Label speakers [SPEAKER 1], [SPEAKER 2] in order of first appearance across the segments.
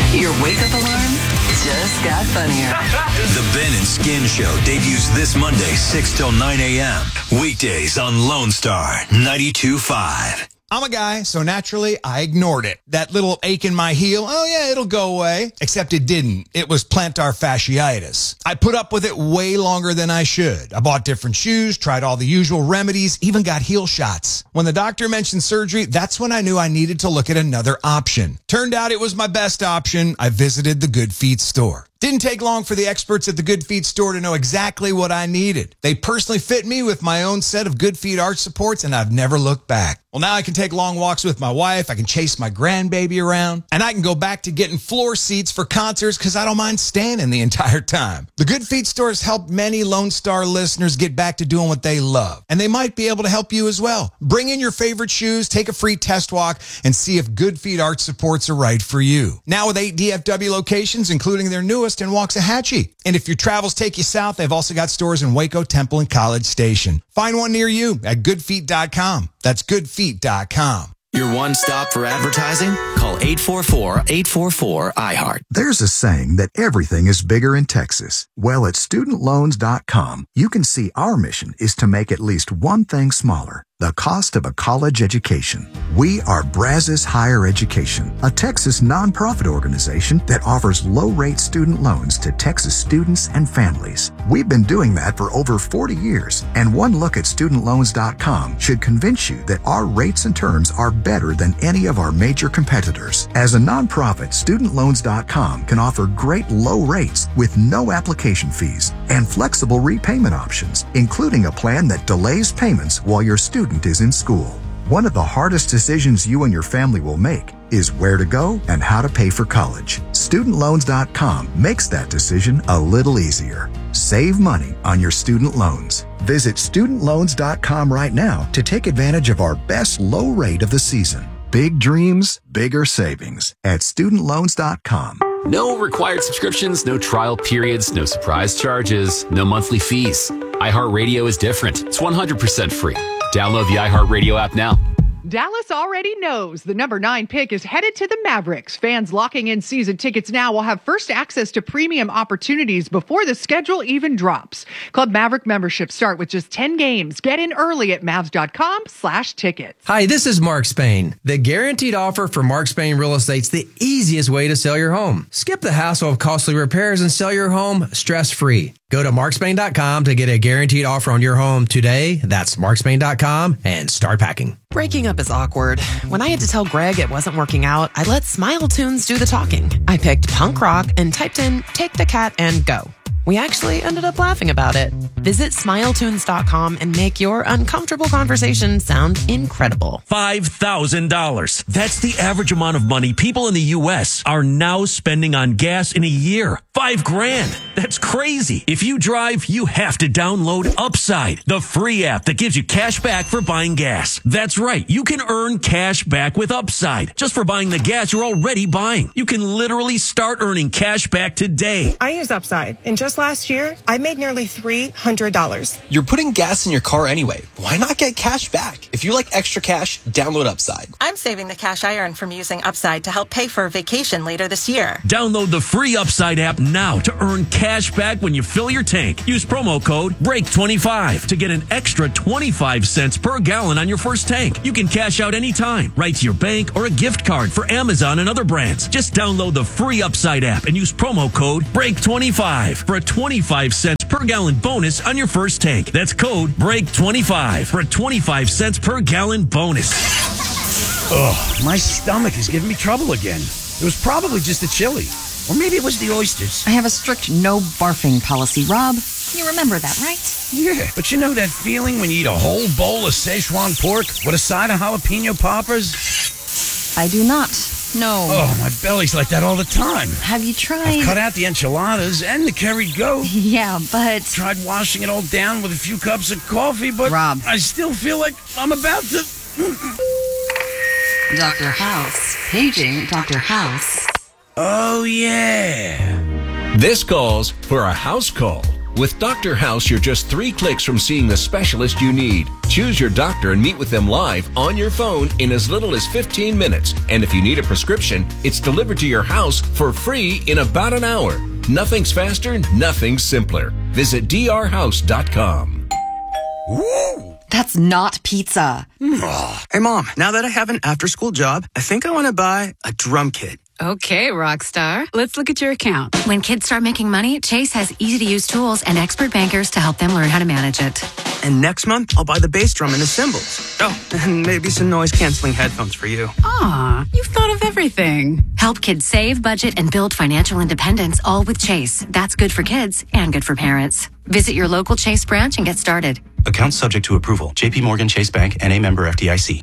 [SPEAKER 1] Your wake-up alarm just got funnier.
[SPEAKER 2] The Ben and Skin Show debuts this Monday, 6 till 9 a.m. Weekdays on Lone Star 92.5.
[SPEAKER 3] I'm a guy, so naturally, I ignored it. That little ache in my heel, oh yeah, it'll go away. Except it didn't. It was plantar fasciitis. I put up with it way longer than I should. I bought different shoes, tried all the usual remedies, even got heel shots. When the doctor mentioned surgery, that's when I knew I needed to look at another option. Turned out it was my best option. I visited the Good Feet store. Didn't take long for the experts at the Good Feet store to know exactly what I needed. They personally fit me with my own set of Good Feet arch supports, and I've never looked back. Well, now I can take long walks with my wife, I can chase my grandbaby around, and I can go back to getting floor seats for concerts because I don't mind standing the entire time. The Good Feet store has helped many Lone Star listeners get back to doing what they love, and they might be able to help you as well. Bring in your favorite shoes, take a free test walk, and see if Good Feet arch supports are right for you. Now with 8 DFW locations, including their newest in Waxahachie. And if your travels take you south, they've also got stores in Waco, Temple, and College Station. Find one near you at goodfeet.com. That's goodfeet.com.
[SPEAKER 4] Your one stop for advertising? Call 844-844-IHEART.
[SPEAKER 5] There's a saying that everything is bigger in Texas. Well, at studentloans.com, you can see our mission is to make at least one thing smaller: the cost of a college education. We are Brazos Higher Education, a Texas nonprofit organization that offers low-rate student loans to Texas students and families. We've been doing that for over 40 years, and one look at studentloans.com should convince you that our rates and terms are better than any of our major competitors. As a nonprofit, studentloans.com can offer great low rates with no application fees and flexible repayment options, including a plan that delays payments while your student is in school. One of the hardest decisions you and your family will make is where to go and how to pay for college. StudentLoans.com makes that decision a little easier. Save money on your student loans. Visit StudentLoans.com right now to take advantage of our best low rate of the season. Big dreams, bigger savings at StudentLoans.com.
[SPEAKER 6] No required subscriptions, no trial periods, no surprise charges, no monthly fees. iHeartRadio is different. It's 100% free. Download the iHeartRadio app now.
[SPEAKER 7] Dallas already knows the number 9 pick is headed to the Mavericks. Fans locking in season tickets now will have first access to premium opportunities before the schedule even drops. Club Maverick memberships start with just 10 games. Get in early at Mavs.com/tickets.
[SPEAKER 8] Hi, this is Mark Spain. The guaranteed offer for Mark Spain Real Estate's the easiest way to sell your home. Skip the hassle of costly repairs and sell your home stress-free. Go to markspain.com to get a guaranteed offer on your home today. That's markspain.com and start packing.
[SPEAKER 9] Breaking up is awkward. When I had to tell Greg it wasn't working out, I let Smile Tunes do the talking. I picked punk rock and typed in "Take the Cat and Go." We actually ended up laughing about it. Visit smiletunes.com and make your uncomfortable conversation sound incredible.
[SPEAKER 10] $5,000. That's the average amount of money people in the U.S. are now spending on gas in a year. $5,000. That's crazy. If you drive, you have to download Upside, the free app that gives you cash back for buying gas. That's right. You can earn cash back with Upside just for buying the gas you're already buying. You can literally start earning cash back today.
[SPEAKER 11] I use Upside, and just last year, I made nearly $300.
[SPEAKER 12] You're putting gas in your car anyway. Why not get cash back? If you like extra cash, download Upside.
[SPEAKER 13] I'm saving the cash I earn from using Upside to help pay for a vacation later this year.
[SPEAKER 10] Download the free Upside app now to earn cash back when you fill your tank. Use promo code BREAK25 to get an extra 25 cents per gallon on your first tank. You can cash out anytime, right to your bank or a gift card for Amazon and other brands. Just download the free Upside app and use promo code BREAK25 for a 25 cents per gallon bonus on your first tank. That's code BREAK25 for a 25 cents per gallon bonus.
[SPEAKER 14] Ugh, my stomach is giving me trouble again. It was probably just the chili. Or maybe it was the oysters.
[SPEAKER 15] I have a strict no barfing policy, Rob. You remember that, right?
[SPEAKER 14] Yeah, but you know that feeling when you eat a whole bowl of Szechuan pork with a side of jalapeno poppers?
[SPEAKER 15] I do not. No.
[SPEAKER 14] Oh, my belly's like that all the time.
[SPEAKER 15] Have you tried?
[SPEAKER 14] I've cut out the enchiladas and the curried goat.
[SPEAKER 15] Yeah, but...
[SPEAKER 14] Tried washing it all down with a few cups of coffee, but
[SPEAKER 15] Rob,
[SPEAKER 14] I still feel like I'm about to...
[SPEAKER 15] Dr. House. Paging Dr. House.
[SPEAKER 14] Oh, yeah.
[SPEAKER 16] This calls for a house call. With Dr. House, you're just 3 clicks from seeing the specialist you need. Choose your doctor and meet with them live on your phone in as little as 15 minutes. And if you need a prescription, it's delivered to your house for free in about an hour. Nothing's faster, nothing's simpler. Visit drhouse.com.
[SPEAKER 17] Woo! That's not pizza.
[SPEAKER 18] Hey, Mom, now that I have an after-school job, I think I want to buy a drum kit.
[SPEAKER 19] Okay, Rockstar. Let's look at your account.
[SPEAKER 20] When kids start making money, Chase has easy-to-use tools and expert bankers to help them learn how to manage it.
[SPEAKER 18] And next month, I'll buy the bass drum and the cymbals. Oh, and maybe some noise-canceling headphones for you.
[SPEAKER 19] Aw, you've thought of everything.
[SPEAKER 20] Help kids save, budget, and build financial independence, all with Chase. That's good for kids and good for parents. Visit your local Chase branch and get started.
[SPEAKER 21] Account subject to approval. JP Morgan Chase Bank, N.A. member FDIC.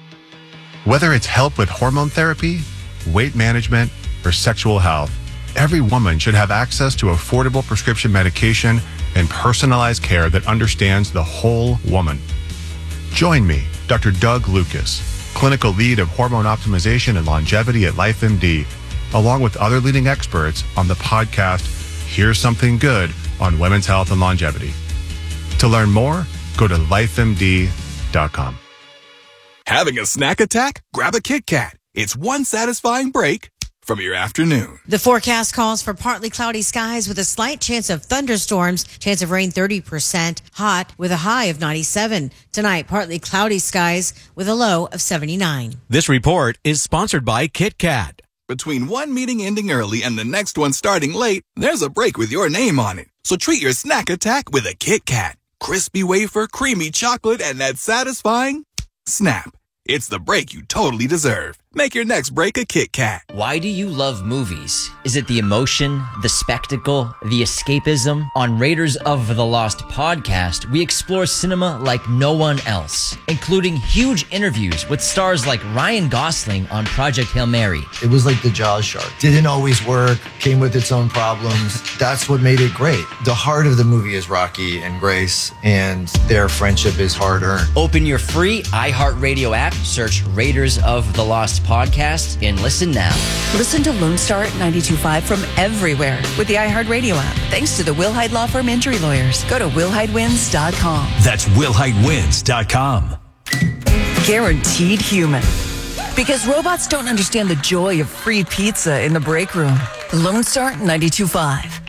[SPEAKER 22] Whether it's help with hormone therapy, weight management, or sexual health, every woman should have access to affordable prescription medication and personalized care that understands the whole woman. Join me, Dr. Doug Lucas, clinical lead of hormone optimization and longevity at LifeMD, along with other leading experts on the podcast, Here's Something Good on Women's Health and Longevity. To learn more, go to lifemd.com.
[SPEAKER 23] Having a snack attack? Grab a Kit Kat. It's one satisfying break from your afternoon.
[SPEAKER 24] The forecast calls for partly cloudy skies with a slight chance of thunderstorms, chance of rain 30%, hot with a high of 97. Tonight, partly cloudy skies with a low of 79.
[SPEAKER 25] This report is sponsored by Kit Kat.
[SPEAKER 23] Between one meeting ending early and the next one starting late, there's a break with your name on it. So treat your snack attack with a Kit Kat. Crispy wafer, creamy chocolate, and that satisfying snap. It's the break you totally deserve. Make your next break a Kit Kat.
[SPEAKER 26] Why do you love movies? Is it the emotion, the spectacle, the escapism? On Raiders of the Lost podcast, we explore cinema like no one else, including huge interviews with stars like Ryan Gosling on Project Hail Mary.
[SPEAKER 27] It was like the Jaws shark. Didn't always work, came with its own problems. That's what made it great. The heart of the movie is Rocky and Grace, and their friendship is hard-earned.
[SPEAKER 26] Open your free iHeartRadio app, search Raiders of the Lost podcast, and listen now.
[SPEAKER 1] Listen to Lone Star 92.5 from everywhere with the iHeartRadio app. Thanks to the Wilhite Law Firm Injury Lawyers. Go to WilhiteWins.com.
[SPEAKER 2] That's WilhiteWins.com.
[SPEAKER 1] Guaranteed human. Because robots don't understand the joy of free pizza in the break room. Lone Star 92.5.